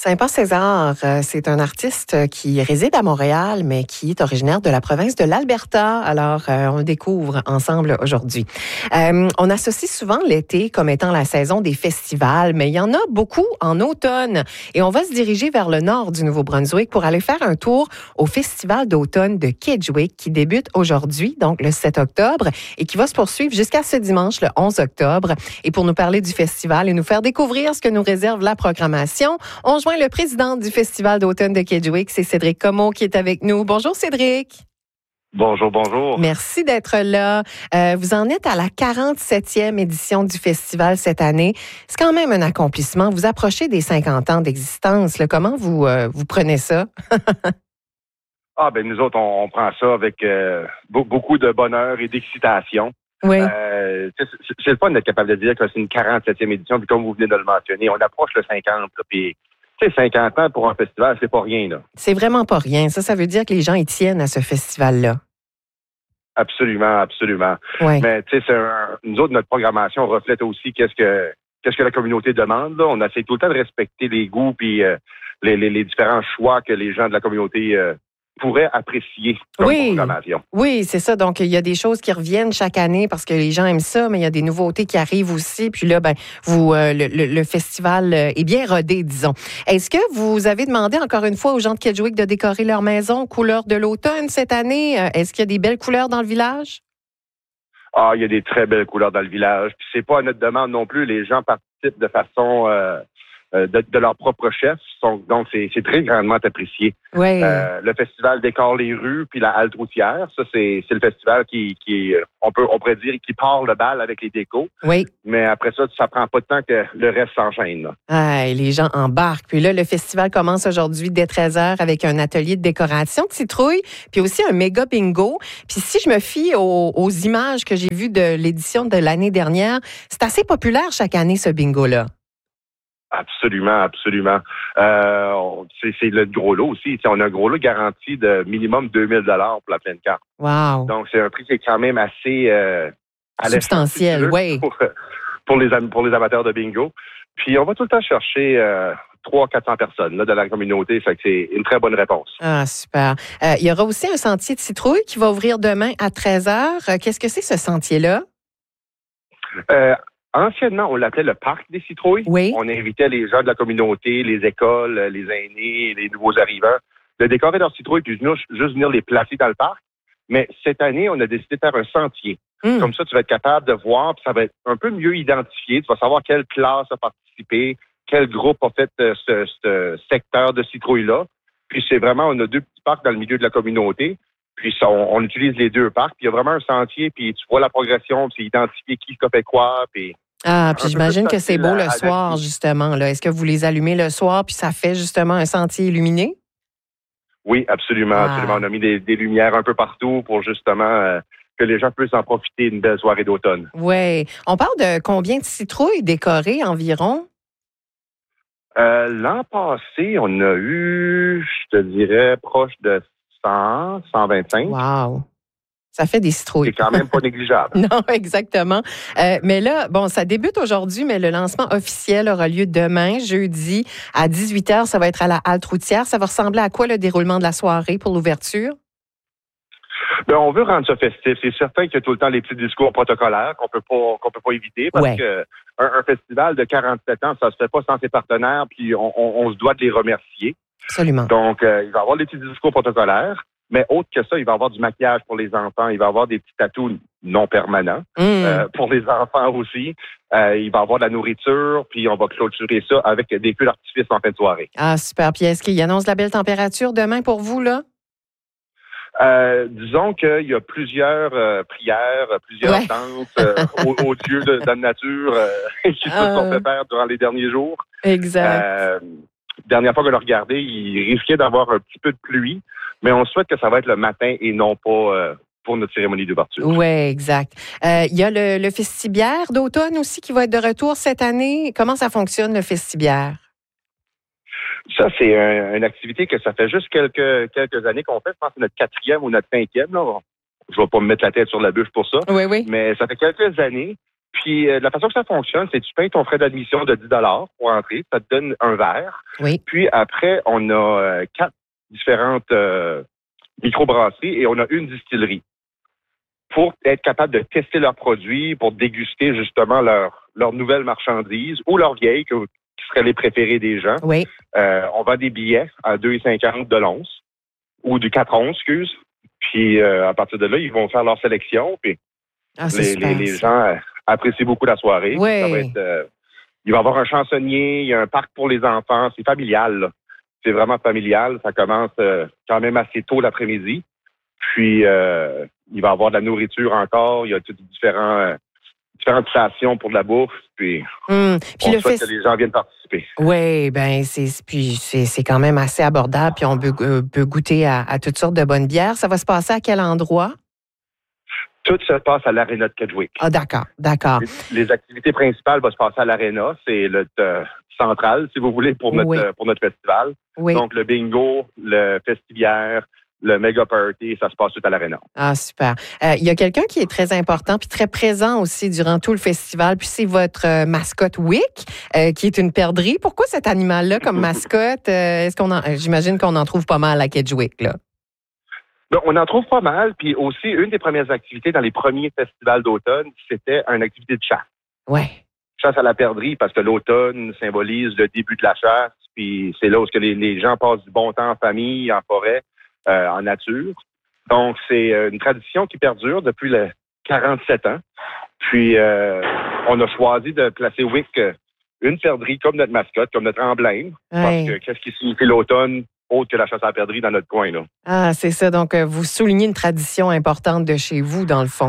Saint-Paul César, c'est un artiste qui réside à Montréal, mais qui est originaire de la province de l'Alberta. Alors, on le découvre ensemble aujourd'hui. On associe souvent l'été comme étant la saison des festivals, mais il y en a beaucoup en automne. Et on va se diriger vers le nord du Nouveau-Brunswick pour aller faire un tour au festival d'automne de Kedgwick qui débute aujourd'hui, donc le 7 octobre, et qui va se poursuivre jusqu'à ce dimanche, le 11 octobre. Et pour nous parler du festival et nous faire découvrir ce que nous réserve la programmation, on joint le président du Festival d'automne de Kedgwick, c'est Cédric Comeau qui est avec nous. Bonjour Cédric. Bonjour, bonjour. Merci d'être là. Vous en êtes à la 47e édition du festival cette année. C'est quand même un accomplissement. Vous approchez des 50 ans d'existence. Là. Comment vous prenez ça? Nous autres, on prend ça avec beaucoup de bonheur et d'excitation. Oui. C'est le fun d'être capable de dire que c'est une 47e édition, puis comme vous venez de le mentionner, on approche le 50, puis 50 ans pour un festival, c'est pas rien, là. C'est vraiment pas rien. Ça veut dire que les gens y tiennent à ce festival-là. Absolument, absolument. Ouais. Mais nous autres, notre programmation reflète aussi qu'est-ce que la communauté demande, là. On essaie tout le temps de respecter les goûts puis les différents choix que les gens de la communauté pourraient apprécier comme programmation. Oui, c'est ça. Donc, il y a des choses qui reviennent chaque année parce que les gens aiment ça, mais il y a des nouveautés qui arrivent aussi. Puis là, le festival est bien rodé, disons. Est-ce que vous avez demandé encore une fois aux gens de Kedgwick de décorer leur maison aux couleurs de l'automne cette année? Est-ce qu'il y a des belles couleurs dans le village? Il y a des très belles couleurs dans le village. Puis c'est pas à notre demande non plus. Les gens participent de façon de leur propre chef. Donc, c'est très grandement apprécié. Oui. Le festival décore les rues, puis la halte routière. Ça, c'est le festival qui on pourrait dire, qui part le bal avec les décos. Oui. Mais après ça prend pas de temps que le reste s'enchaîne. Et les gens embarquent. Puis là, le festival commence aujourd'hui dès 13h avec un atelier de décoration de citrouilles, puis aussi un méga bingo. Puis si je me fie aux images que j'ai vues de l'édition de l'année dernière, c'est assez populaire chaque année, ce bingo-là. Absolument, absolument. C'est le gros lot aussi. On a un gros lot garanti de minimum 2000 $ pour la pleine carte. Wow. Donc, c'est un prix qui est quand même assez substantiel, oui. Pour les amateurs de bingo. Puis, on va tout le temps chercher 300-400 personnes là, de la communauté. Fait que c'est une très bonne réponse. Ah, super. Il y aura aussi un sentier de citrouille qui va ouvrir demain à 13h. Qu'est-ce que c'est, ce sentier-là? Anciennement, on l'appelait le parc des citrouilles. Oui. On invitait les gens de la communauté, les écoles, les aînés, les nouveaux arrivants, de décorer leurs citrouilles puis juste venir les placer dans le parc. Mais cette année, on a décidé de faire un sentier. Comme ça, tu vas être capable de voir, puis ça va être un peu mieux identifié. Tu vas savoir quelle classe a participé, quel groupe a fait ce secteur de citrouilles-là. Puis c'est vraiment, on a 2 petits parcs dans le milieu de la communauté. Puis on utilise les 2 parcs. Puis il y a vraiment un sentier, puis tu vois la progression, puis c'est identifié qui a fait quoi, puis puis j'imagine que c'est beau le soir, justement. Là. Est-ce que vous les allumez le soir, puis ça fait justement un sentier illuminé? Oui, absolument. Absolument. On a mis des lumières un peu partout pour justement que les gens puissent en profiter d'une belle soirée d'automne. Oui. On parle de combien de citrouilles décorées environ? L'an passé, on a eu, je te dirais, proche de 100, 125. Wow! Ça fait des citrouilles. C'est quand même pas négligeable. Non, exactement. Mais là, ça débute aujourd'hui, mais le lancement officiel aura lieu demain, jeudi, à 18h. Ça va être à la halte routière. Ça va ressembler à quoi le déroulement de la soirée pour l'ouverture? On veut rendre ça festif. C'est certain qu'il y a tout le temps les petits discours protocolaires qu'on peut pas éviter parce que un festival de 47 ans, ça se fait pas sans ses partenaires, puis on se doit de les remercier. Absolument. Donc, il va y avoir des petits discours protocolaires. Mais autre que ça, il va y avoir du maquillage pour les enfants. Il va y avoir des petits tatous non permanents pour les enfants aussi. Il va y avoir de la nourriture, puis on va clôturer ça avec des feux d'artifice en fin de soirée. Ah, super. Puis est-ce qu'il annonce la belle température demain pour vous, là? Disons qu'il y a plusieurs prières, plusieurs danses aux dieux de la nature qui se sont fait faire durant les derniers jours. Exact. Dernière fois qu'on l'a regardé, il risquait d'avoir un petit peu de pluie, mais on souhaite que ça va être le matin et non pas pour notre cérémonie d'ouverture. Oui, exact. Il y a le festibiaire d'automne aussi qui va être de retour cette année. Comment ça fonctionne, le festibiaire? Ça, c'est une activité que ça fait juste quelques années qu'on fait. Je pense que c'est notre 4e ou notre 5e. Là. Je ne vais pas me mettre la tête sur la bûche pour ça. Oui. Mais ça fait quelques années. Puis la façon que ça fonctionne, c'est que tu payes ton frais d'admission de 10 pour entrer, ça te donne un verre. Oui. Puis après, on a 4 différentes microbrasseries et on a une distillerie pour être capable de tester leurs produits, pour déguster justement leurs nouvelles marchandises ou leurs vieilles qui seraient les préférées des gens. Oui. On vend des billets à 2,50 de l'once ou du 4 onces, excuse. Puis à partir de là, ils vont faire leur sélection. Puis les gens apprécient beaucoup la soirée. Oui. Ça va être, il va y avoir un chansonnier, il y a un parc pour les enfants. C'est familial, là. C'est vraiment familial. Ça commence quand même assez tôt l'après-midi. Puis, il va y avoir de la nourriture encore. Il y a toutes différentes stations pour de la bouffe. Puis on souhaite que les gens viennent participer. Oui, ben c'est quand même assez abordable. Puis on peut goûter à toutes sortes de bonnes bières. Ça va se passer à quel endroit? Tout se passe à l'Arena de Kedgewick. Ah, d'accord. Les activités principales vont se passer à l'Arena. C'est le central, si vous voulez, pour notre festival. Oui. Donc, le bingo, le festivière, le méga party, ça se passe tout à l'Arena. Ah, super. Il y a quelqu'un qui est très important puis très présent aussi durant tout le festival, puis c'est votre mascotte Wick, qui est une perdrix. Pourquoi cet animal-là comme mascotte? J'imagine qu'on en trouve pas mal à Kedgewick, là. Donc, on en trouve pas mal. Puis aussi, une des premières activités dans les premiers festivals d'automne, c'était une activité de chasse. Ouais. Chasse à la perdrix, parce que l'automne symbolise le début de la chasse. Puis c'est là où les gens passent du bon temps en famille, en forêt, en nature. Donc, c'est une tradition qui perdure depuis 47 ans. Puis, on a choisi de placer Wick, une perdrix, comme notre mascotte, comme notre emblème. Ouais. Parce que qu'est-ce qui signifie l'automne autre que la chasse à la perdrix dans notre coin, là? Ah, c'est ça. Donc, vous soulignez une tradition importante de chez vous, dans le fond.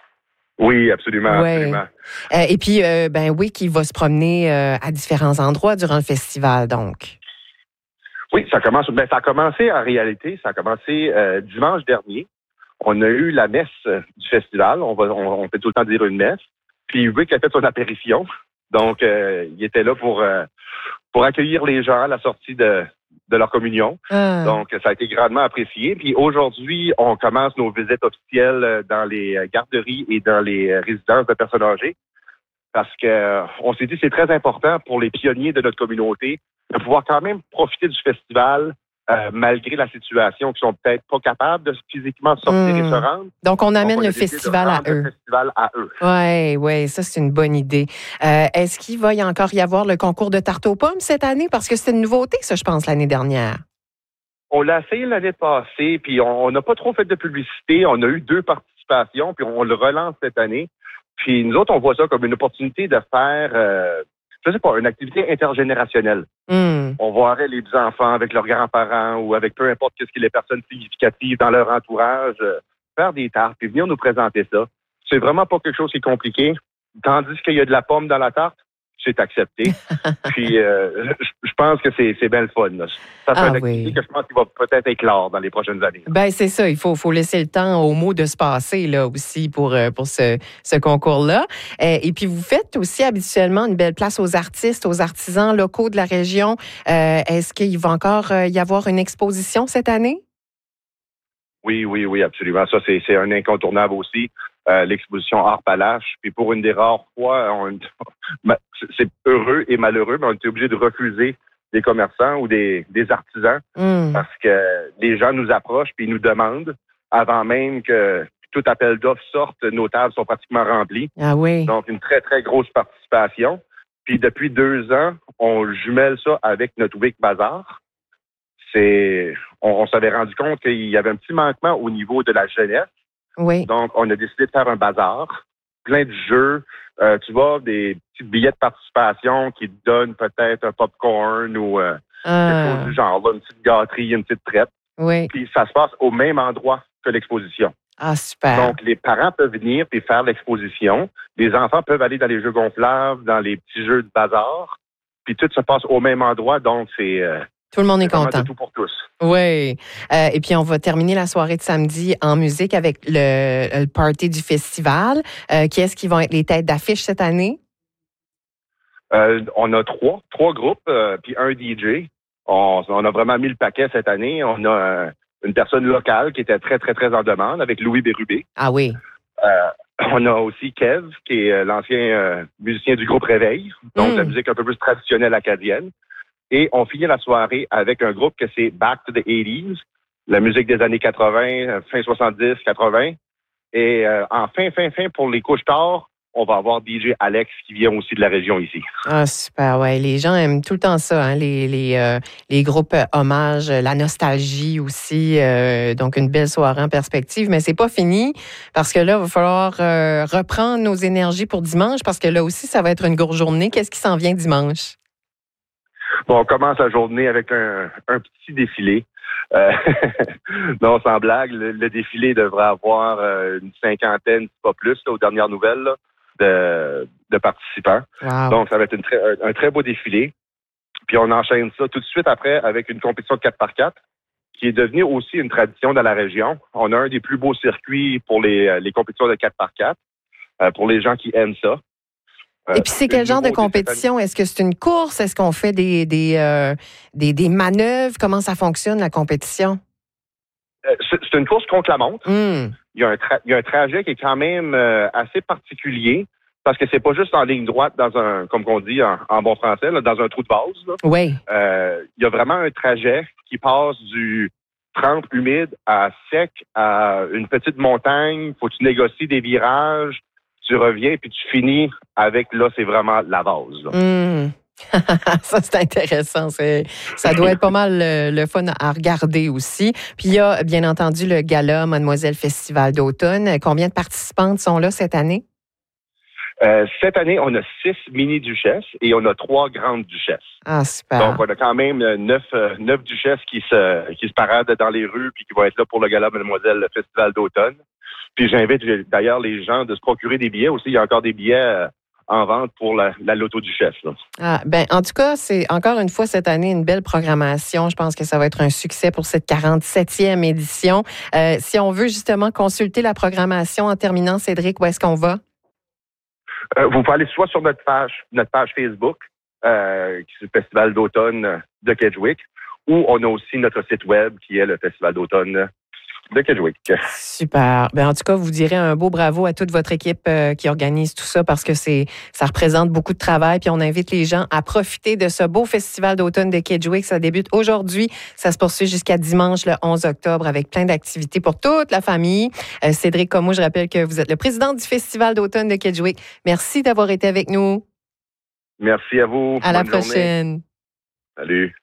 Oui, absolument. Ouais. Absolument. Et puis, Wick, il va se promener à différents endroits durant le festival, donc. Oui, ça a commencé en réalité, ça a commencé dimanche dernier. On a eu la messe du festival. On fait tout le temps dire une messe. Puis Wick a fait son apparition. Donc, il était là pour accueillir les gens à la sortie de leur communion. Donc, ça a été grandement apprécié. Puis aujourd'hui, on commence nos visites officielles dans les garderies et dans les résidences de personnes âgées. Parce que on s'est dit que c'est très important pour les pionniers de notre communauté de pouvoir quand même profiter du festival malgré la situation, qui sont peut-être pas capables de physiquement sortir et se rendre. Donc, on amène le festival à eux. Le festival à eux. Oui, ça, c'est une bonne idée. Est-ce qu'il va encore y avoir le concours de tarte aux pommes cette année? Parce que c'est une nouveauté, ça, je pense, l'année dernière. On l'a essayé l'année passée, puis on n'a pas trop fait de publicité. On a eu 2 participations, puis on le relance cette année. Puis nous autres, on voit ça comme une opportunité de faire, une activité intergénérationnelle. On voirait les enfants avec leurs grands-parents ou avec peu importe ce qui est les personnes significatives dans leur entourage, faire des tartes et venir nous présenter ça. C'est vraiment pas quelque chose qui est compliqué. Tandis qu'il y a de la pomme dans la tarte, c'est accepté. Puis, je pense que c'est bien le fun, là. Ça fait une activité que je pense qu'il va peut-être éclore dans les prochaines années. Ben c'est ça. Il faut laisser le temps aux mots de se passer, là, aussi, pour ce concours-là. Et puis, vous faites aussi habituellement une belle place aux artistes, aux artisans locaux de la région. Est-ce qu'il va encore y avoir une exposition cette année? Oui, absolument. Ça, c'est un incontournable aussi. L'exposition Art-Palache. Puis pour une des rares fois, c'est heureux et malheureux, mais on était obligé de refuser des commerçants ou des artisans parce que les gens nous approchent puis ils nous demandent avant même que tout appel d'offres sorte, nos tables sont pratiquement remplies. Ah oui. Donc, une très, très grosse participation. Puis depuis 2 ans, on jumelle ça avec notre Wick Bazaar. On s'avait rendu compte qu'il y avait un petit manquement au niveau de la jeunesse. Oui. Donc, on a décidé de faire un bazar, plein de jeux. Tu vois, des petits billets de participation qui te donnent peut-être un popcorn ou quelque chose du genre, là, une petite gâterie, une petite traite. Oui. Puis ça se passe au même endroit que l'exposition. Ah, super. Donc, les parents peuvent venir et faire l'exposition. Les enfants peuvent aller dans les jeux gonflables, dans les petits jeux de bazar. Puis tout se passe au même endroit. Donc, c'est... tout le monde est content. C'est tout pour tous. Oui. Et puis, on va terminer la soirée de samedi en musique avec le party du festival. Qui est-ce qui vont être les têtes d'affiche cette année? On a trois groupes, puis un DJ. On a vraiment mis le paquet cette année. On a une personne locale qui était très, très, très en demande avec Louis Bérubé. Ah oui. On a aussi Kev, qui est l'ancien musicien du groupe Réveil, donc la musique un peu plus traditionnelle acadienne. Et on finit la soirée avec un groupe que c'est Back to the 80s, la musique des années 80, fin 70, 80. Et en fin, pour les couches tard, on va avoir DJ Alex qui vient aussi de la région ici. Ah, super, ouais. Les gens aiment tout le temps ça, hein, les groupes hommages, la nostalgie aussi. Donc, une belle soirée en perspective. Mais c'est pas fini parce que là, il va falloir reprendre nos énergies pour dimanche parce que là aussi, ça va être une grosse journée. Qu'est-ce qui s'en vient dimanche? Bon, on commence la journée avec un petit défilé. Non, sans blague, le défilé devrait avoir une cinquantaine, pas plus, là, aux dernières nouvelles, là, de participants. Wow. Donc, ça va être un très beau défilé. Puis on enchaîne ça tout de suite après avec une compétition de 4x4 qui est devenue aussi une tradition dans la région. On a un des plus beaux circuits pour les compétitions de 4x4 pour les gens qui aiment ça. Et puis, c'est quel genre de compétition? Est-ce que c'est une course? Est-ce qu'on fait des manœuvres? Comment ça fonctionne, la compétition? C'est une course contre la montre. Il y a un trajet qui est quand même assez particulier parce que c'est pas juste en ligne droite dans un, comme on dit en bon français, là, dans un trou de vase. Là. Oui. Il y a vraiment un trajet qui passe du trempe humide à sec à une petite montagne. Faut que tu négocies des virages. Tu reviens puis tu finis avec, là, c'est vraiment la base. Ça, c'est intéressant. Ça doit être pas mal le fun à regarder aussi. Puis il y a, bien entendu, le gala Mademoiselle Festival d'automne. Combien de participantes sont là cette année? Cette année, on a 6 mini-duchesses et on a 3 grandes duchesses. Ah, super. Donc, on a quand même 9 duchesses qui se paradent dans les rues puis qui vont être là pour le gala Mademoiselle Festival d'automne. Puis j'invite d'ailleurs les gens de se procurer des billets aussi. Il y a encore des billets en vente pour la loto-duchesse. Là. Ah, ben, en tout cas, c'est encore une fois cette année une belle programmation. Je pense que ça va être un succès pour cette 47e édition. Si on veut justement consulter la programmation en terminant, Cédric, où est-ce qu'on va? Vous pouvez aller soit sur notre page Facebook, qui est le Festival d'automne de Kedgewick, ou on a aussi notre site web qui est le Festival d'automne de Kedgewick. Super. Ben, en tout cas, vous direz un beau bravo à toute votre équipe qui organise tout ça parce que ça représente beaucoup de travail. Puis on invite les gens à profiter de ce beau festival d'automne de Kedgewick. Ça débute aujourd'hui. Ça se poursuit jusqu'à dimanche, le 11 octobre, avec plein d'activités pour toute la famille. Cédric Comeau, je rappelle que vous êtes le président du festival d'automne de Kedgewick. Merci d'avoir été avec nous. Merci à vous. À la prochaine. Salut.